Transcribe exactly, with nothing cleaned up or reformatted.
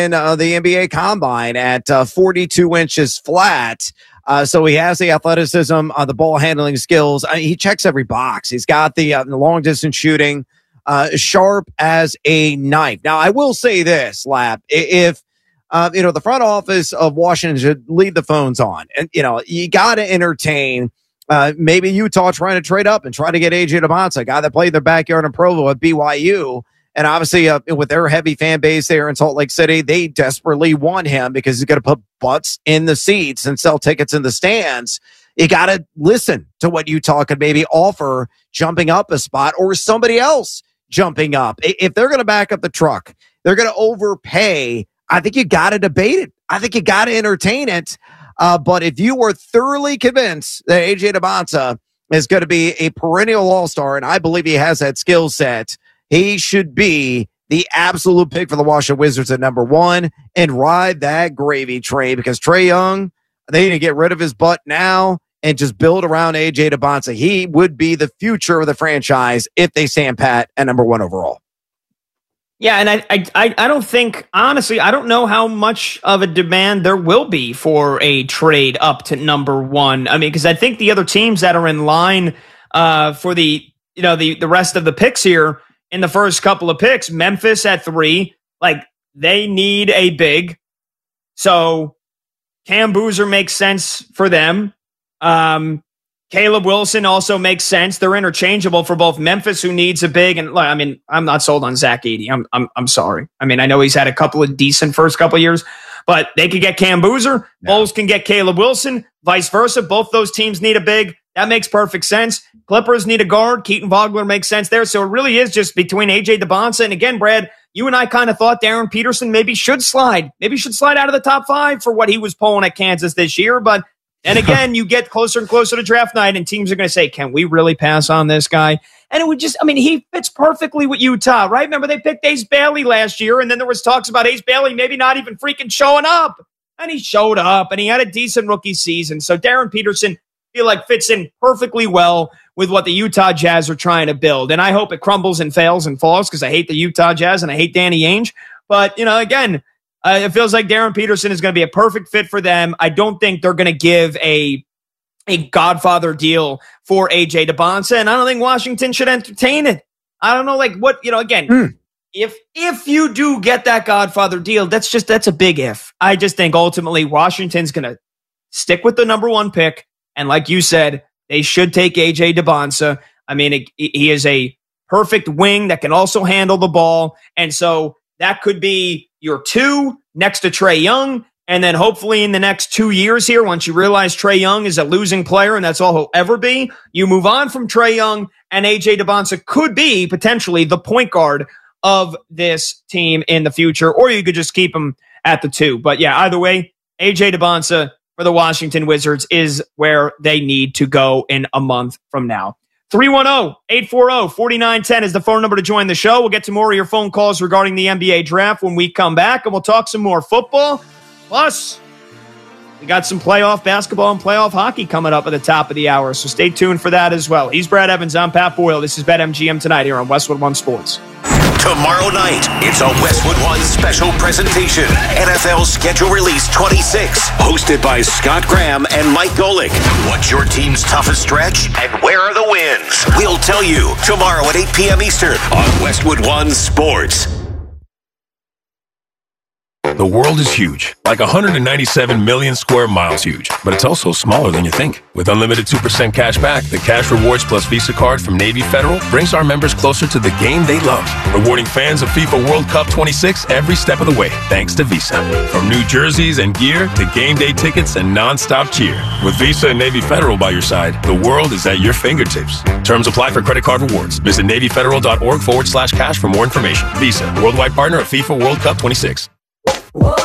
in uh, the N B A Combine at uh, forty-two inches flat. Uh, so he has the athleticism, uh, the ball handling skills. Uh, he checks every box. He's got the, uh, the long distance shooting, uh, sharp as a knife. Now, I will say this, Lap, if, uh, you know, the front office of Washington should leave the phones on, and, you know, you got to entertain, uh, maybe Utah trying to trade up and try to get A J Debonsa, a guy that played their backyard in Provo at B Y U. And obviously, uh, with their heavy fan base there in Salt Lake City, they desperately want him because he's going to put butts in the seats and sell tickets in the stands. You got to listen to what Utah could maybe offer jumping up a spot, or somebody else jumping up. If they're going to back up the truck, they're going to overpay. I think you got to debate it. I think you got to entertain it. Uh, but if you were thoroughly convinced that A J Debonsa is going to be a perennial all-star, and I believe he has that skill set, he should be the absolute pick for the Washington Wizards at number one and ride that gravy train, because Trae Young, they need to get rid of his butt now and just build around A J Debonsa. He would be the future of the franchise if they stand pat at number one overall. Yeah, and I, I, I don't think, honestly, I don't know how much of a demand there will be for a trade up to number one. I mean, because I think the other teams that are in line uh, for the, you know, the the rest of the picks here, in the first couple of picks, Memphis at three, like they need a big. So Cam Boozer makes sense for them. Um, Caleb Wilson also makes sense. They're interchangeable for both Memphis, who needs a big, and I mean, I'm not sold on Zach Edey. I'm, I'm, I'm sorry. I mean, I know he's had a couple of decent first couple of years, but they could get Cam Boozer. No. Bulls can get Caleb Wilson. Vice versa. Both those teams need a big. That makes perfect sense. Clippers need a guard. Keaton Vogler makes sense there. So it really is just between A J Debonsa. And again, Brad, you and I kind of thought Darren Peterson maybe should slide. Maybe should slide out of the top five for what he was pulling at Kansas this year. But and again, you get closer and closer to draft night, and teams are going to say, can we really pass on this guy? And it would just, I mean, he fits perfectly with Utah, right? Remember, they picked Ace Bailey last year, and then there was talks about Ace Bailey maybe not even freaking showing up. And he showed up, and he had a decent rookie season. So Darren Peterson, feel like fits in perfectly well with what the Utah Jazz are trying to build. And I hope it crumbles and fails and falls, because I hate the Utah Jazz and I hate Danny Ainge. But, you know, again, uh, it feels like Darren Peterson is going to be a perfect fit for them. I don't think they're going to give a a Godfather deal for A J Debonsa, and I don't think Washington should entertain it. I don't know, like what, you know, again, mm. if if you do get that Godfather deal, that's just, that's a big if. I just think ultimately Washington's going to stick with the number one pick. And like you said, they should take A J Debonsa. I mean, it, he is a perfect wing that can also handle the ball. And so that could be your two next to Trae Young. And then hopefully in the next two years here, once you realize Trae Young is a losing player and that's all he'll ever be, you move on from Trae Young, and A J Debonsa could be potentially the point guard of this team in the future. Or you could just keep him at the two. But yeah, either way, A J Debonsa for the Washington Wizards is where they need to go in a month from now. three one zero, eight four zero, four nine one zero is the phone number to join the show. We'll get to more of your phone calls regarding the N B A draft when we come back, and we'll talk some more football. Plus, we got some playoff basketball and playoff hockey coming up at the top of the hour, so stay tuned for that as well. He's Brad Evans. I'm Pat Boyle. This is BetMGM Tonight here on Westwood One Sports. Tomorrow night, it's a Westwood One special presentation. N F L Schedule Release twenty-six, hosted by Scott Graham and Mike Golick. What's your team's toughest stretch, and where are the wins? We'll tell you tomorrow at eight p.m. Eastern on Westwood One Sports. The world is huge, like one hundred ninety-seven million square miles huge, but it's also smaller than you think. With unlimited two percent cash back, the Cash Rewards Plus Visa card from Navy Federal brings our members closer to the game they love, rewarding fans of FIFA World Cup twenty-six every step of the way, thanks to Visa. From new jerseys and gear to game day tickets and non-stop cheer. With Visa and Navy Federal by your side, the world is at your fingertips. Terms apply for credit card rewards. Visit NavyFederal.org forward slash cash for more information. Visa, worldwide partner of FIFA World Cup twenty-six.